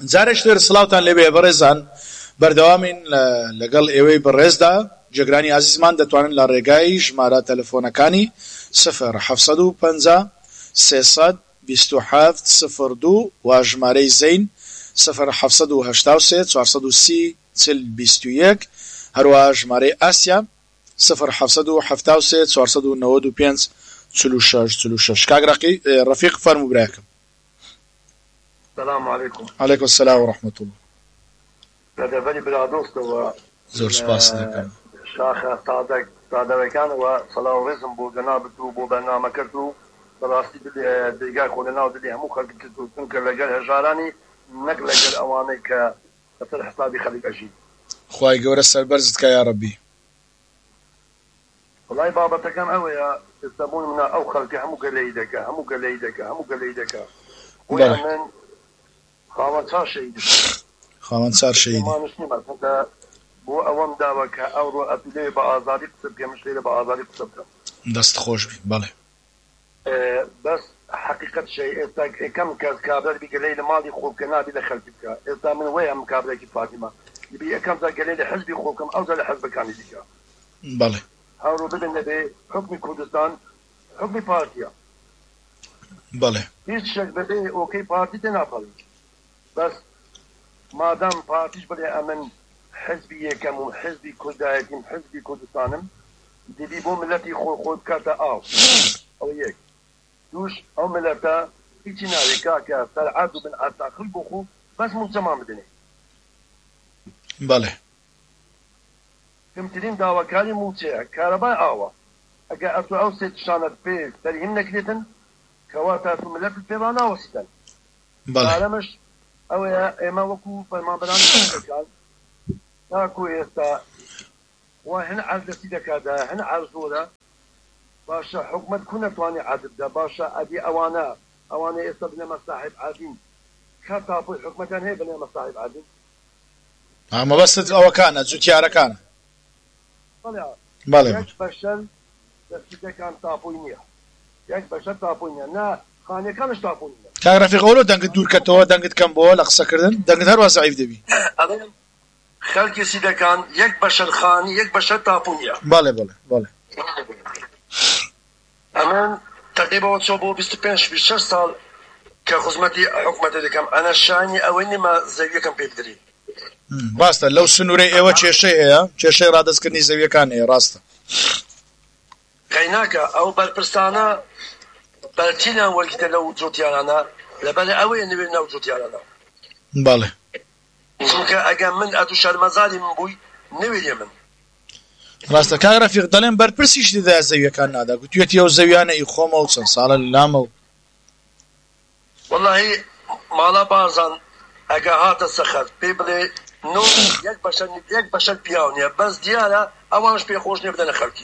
جارش تر سلاوتان لێبێ بەڕێزان بەردەوامین لەگەڵ ئێوەی بەڕێزدا جێگرانی عزیزمان دەتوانن لە ڕێگای ژمارە تەلەفۆنەکانی 0 300 327 02 و ژمارەی زەین 0 430 40 هەروە ژمارەی ئاسیا 0 495 46 کاگڕقی ڕەفیق فەرموو برایەکەم. السلام عليكم. عليكم السلام ورحمة الله. لدبري برادوست و زور سپاس دەکەم. شاخ سادەوەکان و سەڵاوڕێزم بۆ جەنابەت و بۆ بەرنامەکەت و بەڕاستی دەیگای خۆلەناو دڵی هەموو خەڵکی کرد و چونکە لەگەڵ هەژارانی نەک لەگەڵ ئەوانەی کە بەسەر حسابی خەڵک ئەژین. خوای گەورە سەربەرزت کە یا ڕەبی. وڵای بابەتەکەم ئەوەیە ئێستا بوون منە ئەو خەڵکی هەموو گەلەی دەکا من خاوەن چار شەیدم. خاوەن چار شەیدی. بۆ ئەوەم داوە کە ئەوڕۆ ئەتولێ بە ئازادی قسە بکەم مشتێرە بە ئازادی قسە بکەم. دەست خۆش بی بەڵێ. بەس حقیقەت شەی ئێستا ئەکەم کەس کابرا بی گەلەی لە ماڵی خۆ بکە نابی لە خەڵکی بکە. ئێستا من وەیە ئەم کابرایەکی فاتیمە بی ئەکەم تا گەلەی لە حزبی خۆ بکەم ئەوجا لە حزبەکانی دیکە. بەڵێ. هەوڕۆ بدەن لەبێ حکمی کوردستان حکمی پارتیە. بەڵێ. هیچ شەک بەبێ ئۆکەی پارتی تێ ناپەڕی. بەس مادام پارتیش بڵێ ئەمن حزبی یەکەم و حزبی کوردایەتیم حزبی کوردستانم دیدی بۆ ملەتی خۆ بکاتە ئاو ئەوە یەک دووش ئەو ملەتە هیچی ناوێ کاکە سەرعاد و بنعات داخل بۆ خۆ بەس موچەمان بدنێ. بەڵێ. کەمترین داواکاری موچەیە کارەبای ئاوە ئەگە ئەتو ئەو سێ شانت پێ سەرهیم نەکرێتن کەواتە تو ملەتت پێوان ناوەستن. بەڵێ. ئەوەیە ئێمە وەکو فەرمانبەرانی دەکات تاکو ئێستا وا هەنە عەرز دەستی دەکاتە هەنە عەرز زۆرە باشە حکومەت کو نەتوانێ عەدل بدە باشە ئەبێ ئەوانە ئێستا بنەمە ساحب عەدین کا تاپۆی حکومەتیان هەیە بنەمە ساحب عەدین. مەبەستت ئەوەکانە جوتیارەکانە. بەڵێ. یەک بەشەر دەستی دەکان تاپۆی نییە یەک بەشەر تاپۆی نییە نا خانەکانش تاپۆی نییە. کاک ڕەفیق ئەوڵۆ دەنگت دوورکەتەوە دەنگت کەم بۆ لە قسەکردن دەنگت هەروە زەعیف دەبی. خەڵکی سی دەکان یەک بەشەر خانی یەک بەشەر تاپۆی نییە. بەڵێ. ئەمن تقریبەوە چۆ بۆ 25-26 ساڵ کە خزمەتی حکومەتە دەکەم ئەنە شانی ئەوەی نێمە زەویەکەم پێ بدرێت. باستە لەو سنوورەی ئێوە کێشەی هەیە کێشەی ڕادەستکردنی زەویەکان هەیە ڕاستە. قەیناکە ئەو بەرپرسانە بەرتینە وەرگتە لەو جوتیارانە لەبەرە ئەوەیە نوێ ناو جوتیارانە. بەڵێ. چونکە ئەگەر من ئەتو شەرمەزاری من بووی نوێریە من. ڕاستە کاک ڕەفیق دەڵێن بەرپرسیش دەدایە زەویەکان نادا گوتوێتی ئەو زەویانە ئیخۆمە و چەند ساڵە لامە و وەڵاهی ماڵا بارزان ئەگە هاتە سەخەت پێ بڵێ یەک بەشەر پیاو نییە بەس دیارە ئەوانش پێ خۆش نییە بدەنە خەڵکی.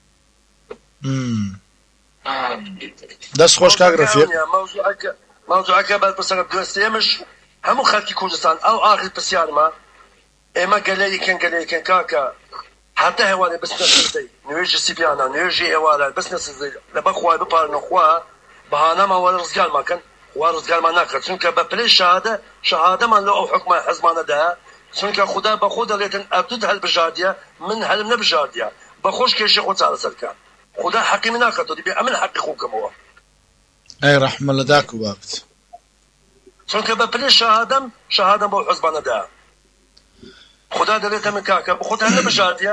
دەست خۆش کاک ڕەفیق. مەوزوعەکە بەرپرسەکە دوێستێمش هەموو خەڵکی کوردستان ئەو ئاخر پرسیارمە ئێمە گەلەیەکەن کاکە هەتە هێوانێ بستنە سزدەی نوێژی سیپیانە نوێژی ئێوارە بستنە سزدەی لەبەر خوای بپارنە خوا بەهانەمەوە ڕزگارماکەن خوا ڕزگارمان ناکات چونکە بە پلەی شەهادەمان لەو ئەو حکمە حەزمانەدایە چونکە خوددا بەخۆ دەڵێتن ئەتوت هەلبژاردیە من هەلم نەبژاردیە بەخۆش کێشی خۆ چارەسەرکە خوددا حەقی من ناکاتەوە دەبێ ئەمن حەقی خۆکەمەوە. ئەی ڕەحمە لە داک و بابت. چونکە بە پلەی شەهادەم بۆ حەزمانەدایە خوددا دەڵێتە من کاکە بخۆت هەر نەبژاردیە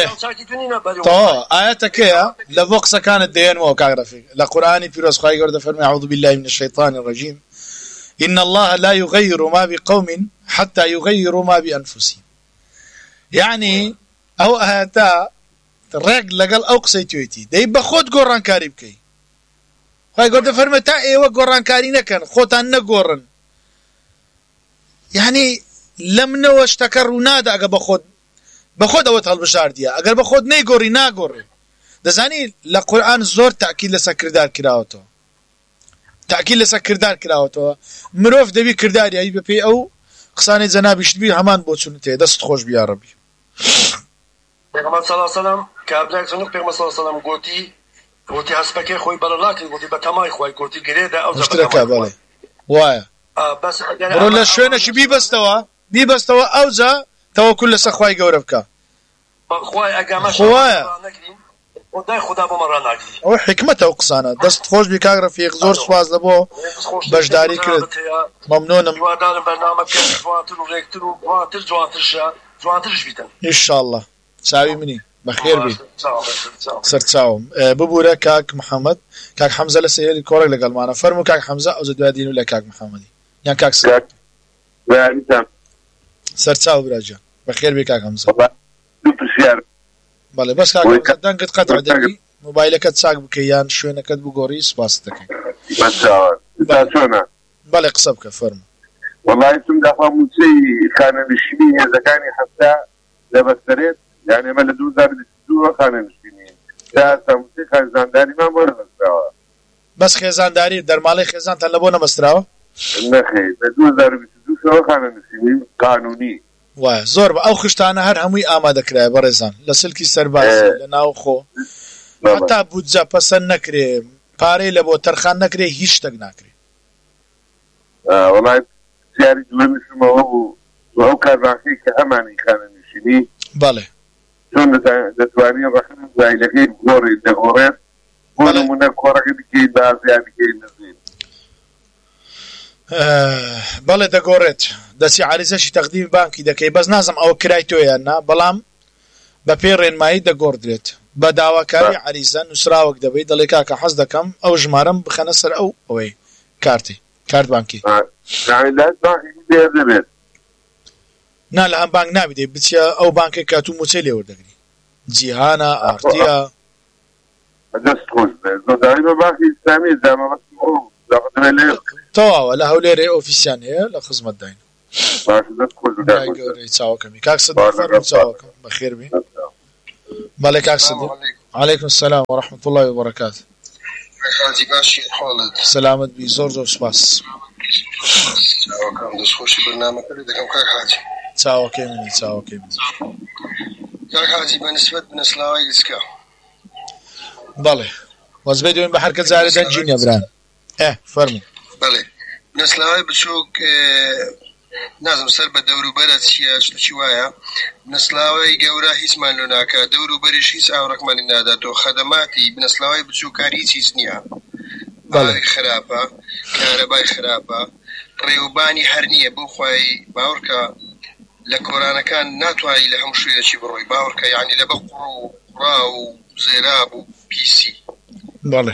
ئاەتەکەیە لە بۆ قسەکانت دێنەوە کاک ڕەفیق لە قورئانی پیرۆز خوای گەورە دەفەرمێ أعوذ بالله من الشيطان الرجيم إن الله لا يغير ما بقوم حتى يغيروا ما بأنفسهم. يعني ئەو ئاەتە ڕێک لەگەڵ ئەو قسەی توێتی دەی بە خۆت گۆڕانکاری بکەی. خوای گەورە دەفەرمێ تا ئێوە گۆڕانکاری نەکەن خۆتان نەگۆڕن. يعني لە منەوە شتەکە ڕوونادا ئەگە بەخۆت ئەوەت هەڵبژاردیە ئەگەر بەخۆت نەیگۆڕی ناگۆڕی. دەزانی لە قورئان زۆر تاکید لەسەر کردار کراوەتەوە مرۆڤ دەبی کرداریایی بەپێی ئەو قسانەی جەنابیشت بی هەمان بۆ چونت هەیە دەست خۆش بیا ڕەبی. پێغەمبەر صلی الله علیه و سلم کابرایەک چۆن پێغەمبەر صلی الله علیه و سلم گوتی هەسپەکەی خۆی بەرەڵا کرد گوتی بە تەمای خۆی گوتی گرێدا ئەو زەبەکە بەڵێ وایە بس برو لە شوێنێکی بیبەستەوە ئەوجا تەوەکول لەسەر خوای گەورە بکە خوای ئەگەمە خوایە خدای خدا بۆمە ڕاناگری ئەوە حکمەتە ئەو قسانە دەست خۆش بی کاک ڕەفیق زۆر سوپاس لەبۆ بەشداری کرد مەمنونم هیوادارم بەرنامەکە جوانتر و ڕێکتر و جوانترش بیتن ئینشاءڵڵا چاوی منی بەخێر بی سەرچاوم ببوورە کاک محەممەد کاک حەمزە لە سەیری کۆڕێک لەگەڵمانە فەرموو کاک حەمزە ئەوجە دوای دین و لە کاک محەممەدی یان کاک سەرچاو براجە بەخێر بی کاک حەمزە بەڵێ بەس کاک دەنگت قەتع دەبی موبایلەکەت چاک بکە یان شوێنەکەت بگۆڕی سوپاس دەکەین بەڵێ قسە بکە فەرموو والله اسم دفعه موسي كان مشيني اذا كان حتى لبستريت يعني ما لدو دار دو كان مشيني دا موسي كان زانداري ما مر بس خێزانداری دەرماڵی خێزانتان لە بۆ نەبەستراوە نخي لدو دار دو كان مشيني قانوني وای زۆر بە ئەو خشتانە هەر هەمووی ئامادەکرایە بەڕێزان لە سلکی سەرباز لە ناو خۆ هەتا بودجە پەسەند نەکرێ پارەی لە بۆ تەرخان نەکرێ هیچ شتێک ناکرێ والله سياري جواني سموه وهو كان راكي كأماني كان نشيني بله شون دتواني بخنا زي لكي غوري دغوريت ولا من كورك دكي باز يعني كي نزيد بله دغوريت دسي عارزشي تقديم بانكي دكي بس نازم او كرايتو يانا بلام بپیرن مای دغوردريت بداواکاری عریزه نسراوک دبی دلیکا که حز دکم او جمارم بخنه سر او اوی کارت بانکی يعني لا بانكي بيرد نا لە ئەم بانک نابێت بچە ئەو بانکێک کاتوو موچەی لێ وەردەگری جیهانە ئارتیا دەست خۆش زۆداری بە بانکی ئیسلامی دامە تەواوە لە هەولێرێ ئۆفیسیان هەیە لە خزمەت داین دەست خۆش گەورەی چاوەکەمی کاک سەدیق فەرموو چاوەکەم بەخێر بی بەڵێ کاک سەدیق عەلەیکم السلام ورحمة الله وبركاته حاجی باشی حالت سلامت بی زۆر سپاس چاوەکەم دەستخۆشی بەرنامەکەی دەکەم کاک حاجی چاوەکەی منی کاک حاجی بەنسبەت بنەسلاوی ئیسکا بەڵێ وەزبەی دوێن بە هەر کە جارێ دەنجینە بران فەرموو بەڵێ بنەسلاوی بچووک نازم سەر بە دەوروبەرە چی وایە بنەسلاوی گەورە هیچمان لۆ ناکات دەوروبەریش هیچ ئاوڕەکمانی ناداتەوە خەدەماتی بنەسلاوی بچووکان هیچ نییە باوی خراپە کارەبای خراپە ڕێوبانی هەر نییە بۆ خۆی باوەڕکە لە کۆرانەکان ناتوانانی لە هەموو شوێنێکی بڕۆی باوەڕکە یعنی لە بە قوڕ و قوڕا و زێراب و پیسی بەڵێ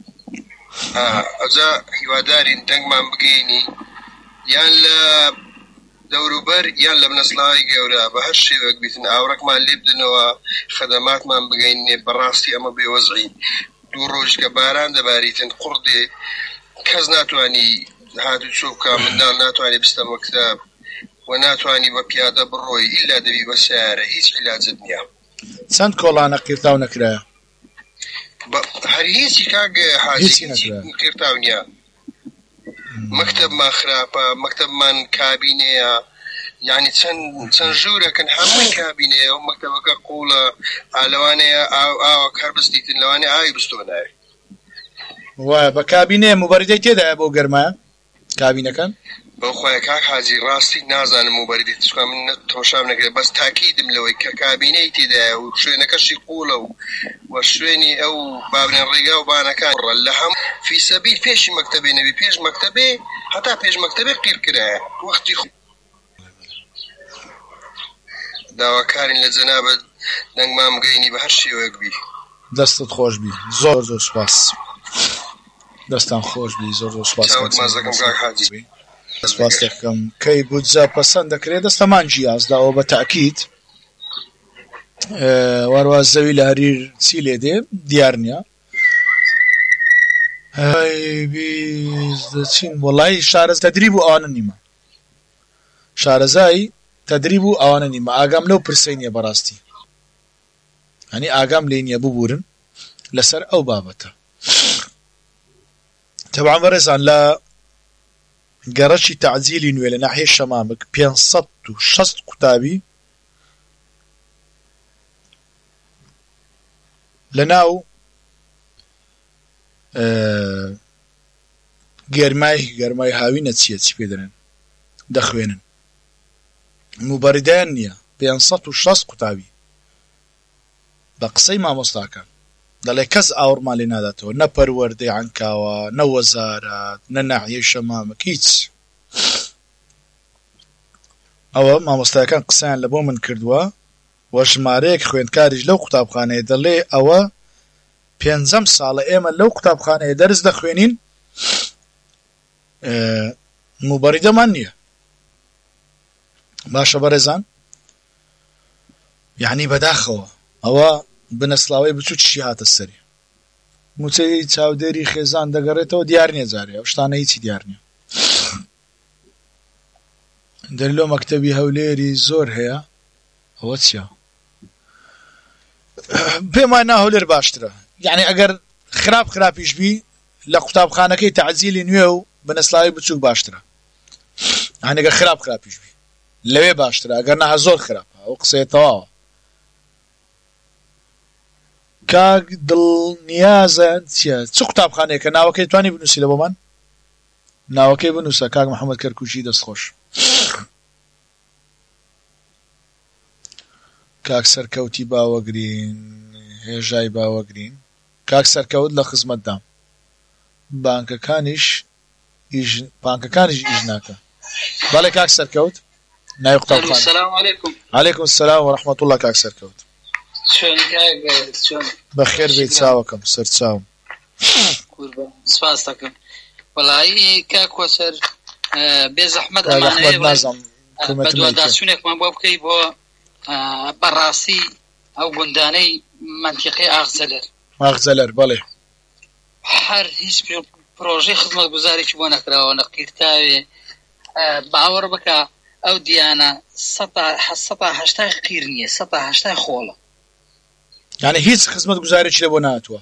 ئەجا هیوادارین دەنگمان بگەینی یان لە دەوروبەر یان لە بنەسلاوی گەورە بە هەر شێوەک بیتن ئاوڕەکمان لێ بدنەوە خەدەماتمان بگەینێ بەڕاستی ئەمە بێوەزعی دوو ڕۆژ کە باران دەباریتن قوڕدێ کەس ناتوانی هاتوو چۆبکە منداڵ ناتوانێ بستە مەکتەب و ناتوانی بە پیادە بڕۆی ئیلا دەبی بە سیارە هیچ عیلاجت نییە چەند کۆڵانە قیرتاو نەکرایە هەر هیچی کاک حاجی قیرتاو نییە مەکتەبمان خراپە مەکتەبمان کابینەیە یعنی چەند ژوورەکەن هەمووی کابینەیە و مەکتەبەکە قوڵە لەوانەیە ئاوە کار بستیتن لەوانەیە ئاوی بستۆ ناوێت وایە بە کابینەیە موبەریدەی تێدایە بۆ گەرمایە کابینەکەن بەو خۆیە کاک حاجی ڕاستی نازانم موبەریدەی تشکا من تۆشام نەکرێت بەس تاکیدم لەوەی کە کابینەی تێدایە و شوێنەکەشی قوڵە و شوێنی ئەو بابنێن ڕێگا و بانەکان لە هەم فی سەبیل پێشی مەکتەبێ نەبی پێش مەکتەبێ هەتا پێش مەکتەبێ قیرکرایە وەختی داواکارین لە جەنابەت دەنگمان بگەینی بە هەر شێوەیەک بی دەستت خۆش بی زۆر سوپاس دەستان خۆش بی زۆر سوپاس چاوت مازەکەم کاک حاجی سپاس دەکەم کەی بودجە پەسەند دەکرێت دەستەمان جیازداوە بە تاکید وەروە زەوی لە هەریر چی لێ دێ دیار نییە دەچین وەڵای شارەز تەدریب و ئەوانە نیمە شارەزایی تەدریب و ئەوانە نیمە ئاگام لەو پرسەی نییە بەڕاستی هەنی ئاگام لێ نییە ببورن لەسەر ئەو بابەتە تەبعاً بەڕێزان لە گەڕەکی تەعجیلی نوێ لە ناحیە شەمامک 560 قوتابی لە ناو گەرمای هاوینە چی پێ دەرێن دەخوێنن موبەریدایان نییە 560 قوتابی بە قسەی مامۆستاکان دەڵێ کەس ئاوڕمان لێ ناداتەوە نە پەروەردەی عنکاوە نە وەزارەت نە ناحیەی شەمامەک هیچ ئەوە مامۆستایەکان قسەیان لە بۆ من کردووە وە ژمارەیەک خوێندکاریش لەو قوتابخانەیە دەڵێ ئەوە 5 ساڵە ئێمە لەو قوتابخانەیە دەرس دەخوێنین موبەریدەمان نییە باشە بەڕێزان یعنی بەداخەوە ئەوە بنەسلاوی بچوو چی هاتە سەری موچەی چاودێری خێزان دەگەڕێتەوە دیار نییە جارێ ئەو شتانە هیچی دیار نییە دەرلۆ مەکتەبی هەولێری زۆر هەیە ئەوە چییە پێم وای هەولێر باشترە یعنی ئەگەر خراپیش بی لە قوتابخانەکەی تەعزیلی نوێ و بنەسلاوی بچووک باشترە یعنی ئەگەر خراپیش بی لەوێ باشترە ئەگەر نەها زۆر خراپە ئەو قسەیە تەواوە کاک دڵنیازە چییە چ قوتابخانەیەکە ناوەکەی توانی بنووسی لە بۆمان ناوەکەی بنووسە کاک محەممەد کەرکووچی دەستخۆش کاک سەرکەوتی باوەگرین هێژای باوەگرین کاک سەرکەوت لە خزمەتدام بانکەکانیش ئیژ ناکە بەڵێ کاک سەرکەوت ناوی قوتابخانە السلام علیکم علیکم السلام ورحمة الله کاک سەرکەوت بەخێر بێت چاوەکەم سەر چاوم سپاس دەکەم وەڵایی کاک وەسەر بێ زەحمەت بەدواداچوونێکمان بۆ بکەی بۆ بەڕاستی ئەو گوندانەی منتیقی ئاغزەلەر بەڵێ هەر هیچ پرۆژەی خزمەتگوزاریی بۆ نەکراوە نەقیرتاوێ باوەڕ بکە ئەو دیانە 180 قیر نییە 180 خۆڵە یعنی هیچ خزمەتگوزاریی لە بۆ ناتوە